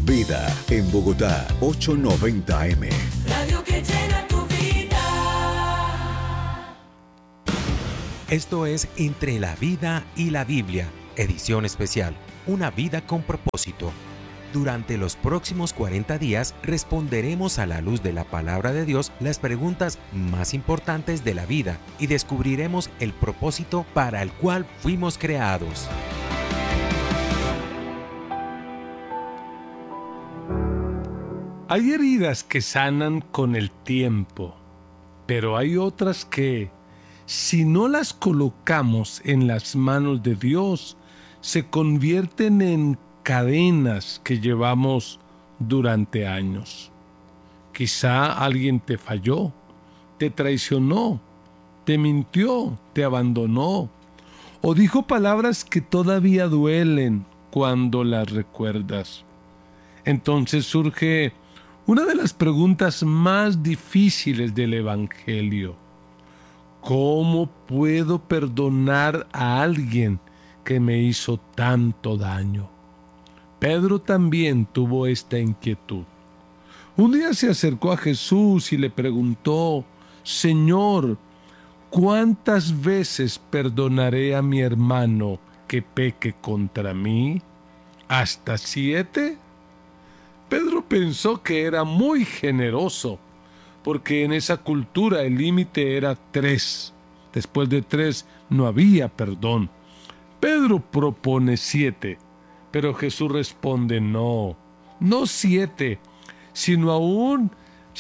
Vida en Bogotá, 890 AM. Radio que llena tu vida. Esto es Entre la Vida y la Biblia, edición especial, una vida con propósito. Durante los próximos 40 días responderemos a la luz de la palabra de Dios las preguntas más importantes de la vida y descubriremos el propósito para el cual fuimos creados. Hay heridas que sanan con el tiempo, pero hay otras que, si no las colocamos en las manos de Dios, se convierten en cadenas que llevamos durante años. Quizá alguien te falló, te traicionó, te mintió, te abandonó, o dijo palabras que todavía duelen cuando las recuerdas. Entonces surge una de las preguntas más difíciles del Evangelio. ¿Cómo puedo perdonar a alguien que me hizo tanto daño? Pedro también tuvo esta inquietud. Un día se acercó a Jesús y le preguntó: Señor, ¿cuántas veces perdonaré a mi hermano que peque contra mí? ¿Hasta 7? Pedro pensó que era muy generoso, porque en esa cultura el límite era 3. Después de 3 no había perdón. Pedro propone 7. Pero Jesús responde: no 7, sino aún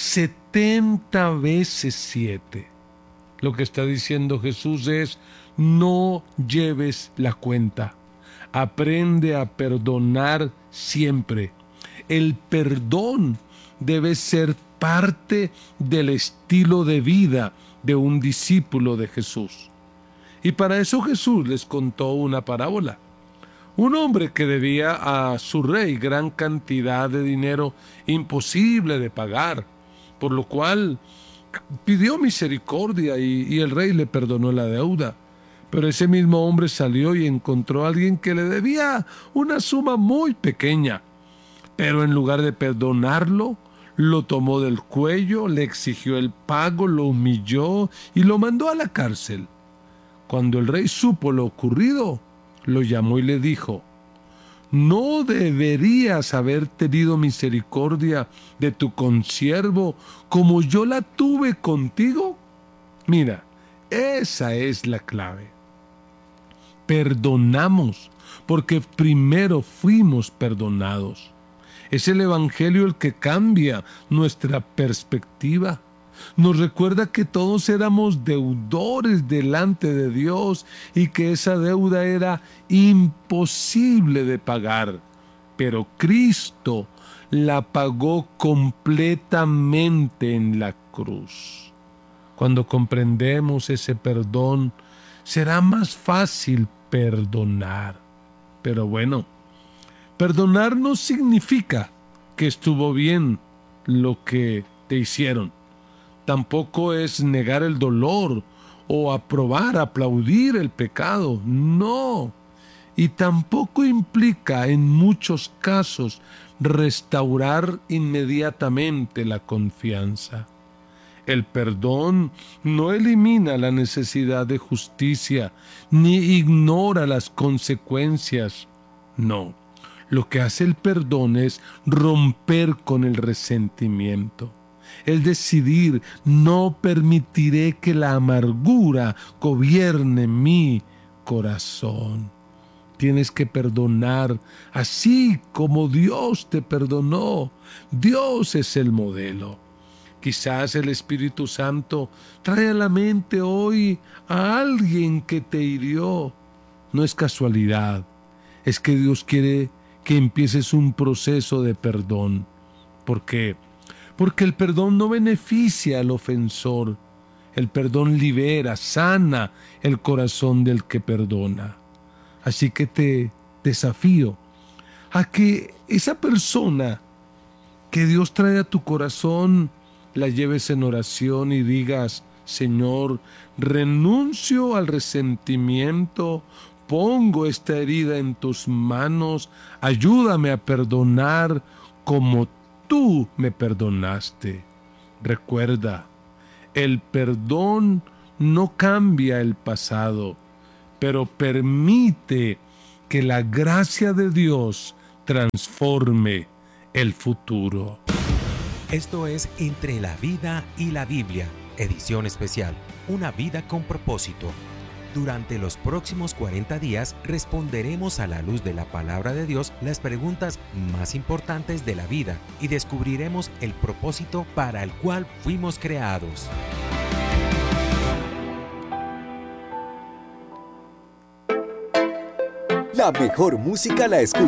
70 veces 7. Lo que está diciendo Jesús es: no lleves la cuenta. Aprende a perdonar siempre. El perdón debe ser parte del estilo de vida de un discípulo de Jesús. Y para eso Jesús les contó una parábola. Un hombre que debía a su rey gran cantidad de dinero imposible de pagar, por lo cual pidió misericordia y el rey le perdonó la deuda. Pero ese mismo hombre salió y encontró a alguien que le debía una suma muy pequeña. Pero en lugar de perdonarlo, lo tomó del cuello, le exigió el pago, lo humilló y lo mandó a la cárcel. Cuando el rey supo lo ocurrido, lo llamó y le dijo: ¿no deberías haber tenido misericordia de tu consiervo como yo la tuve contigo? Mira, esa es la clave. Perdonamos porque primero fuimos perdonados. Es el Evangelio el que cambia nuestra perspectiva. Nos recuerda que todos éramos deudores delante de Dios y que esa deuda era imposible de pagar. Pero Cristo la pagó completamente en la cruz. Cuando comprendemos ese perdón, será más fácil perdonar. Pero bueno, perdonar no significa que estuvo bien lo que te hicieron. Tampoco es negar el dolor o aplaudir el pecado. No. Y tampoco implica en muchos casos restaurar inmediatamente la confianza. El perdón no elimina la necesidad de justicia ni ignora las consecuencias. No. Lo que hace el perdón es romper con el resentimiento. Es decidir: no permitiré que la amargura gobierne mi corazón. Tienes que perdonar así como Dios te perdonó. Dios es el modelo. Quizás el Espíritu Santo trae a la mente hoy a alguien que te hirió. No es casualidad, es que Dios quiere que empieces un proceso de perdón. ¿Por qué? Porque el perdón no beneficia al ofensor. El perdón libera, sana el corazón del que perdona. Así que te desafío a que esa persona que Dios trae a tu corazón la lleves en oración y digas: Señor, renuncio al resentimiento, pongo esta herida en tus manos, ayúdame a perdonar como tú me perdonaste. Recuerda, el perdón no cambia el pasado, pero permite que la gracia de Dios transforme el futuro. Esto es Entre la vida y la Biblia, edición especial, una vida con propósito. Durante los próximos 40 días responderemos a la luz de la palabra de Dios las preguntas más importantes de la vida y descubriremos el propósito para el cual fuimos creados. La mejor música la escuchas